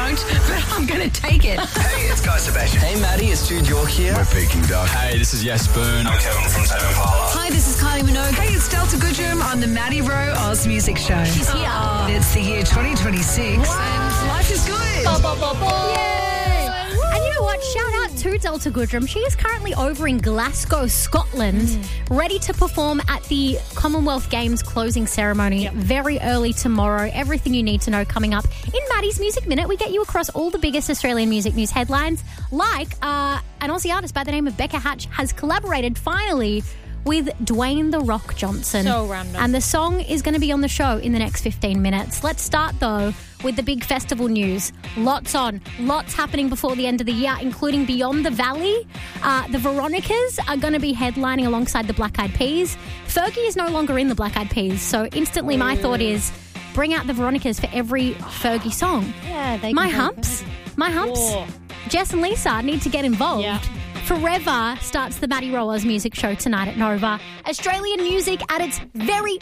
won't, but I'm going to take it. Hey, it's Guy Sebastian. Hey, Maddie, it's Jude York here. We're Peking Duck. Hey, this is Yes Boone. I'm Kevin from Tame Impala. Hi, this is Kylie Minogue. Hey, it's Delta Goodrum on the Maddie Rowe Oz Music Show. She's here. It's the year 2026 and life is good. And you know what? Shout out to Delta Goodrum. She is currently over in Glasgow, Scotland, ready to perform at the Commonwealth Games closing ceremony very early tomorrow. Everything you need to know coming up in Maddie's Music Minute. We get you across all the biggest Australian music news headlines, like an Aussie artist by the name of Becca Hatch has collaborated finally with Dwayne The Rock Johnson. So random. And the song is going to be on the show in the next 15 minutes. Let's start, though, with the big festival news. Lots happening before the end of the year, including Beyond the Valley. The Veronicas are going to be headlining alongside the Black Eyed Peas. Fergie is no longer in the Black Eyed Peas, so instantly my thought is bring out the Veronicas for every Fergie song. Yeah, they My can humps. Oh. Jess and Lisa need to get involved. Yeah. Forever starts the Maddie Rowe Oz Music Show tonight at Nova. Australian music at its very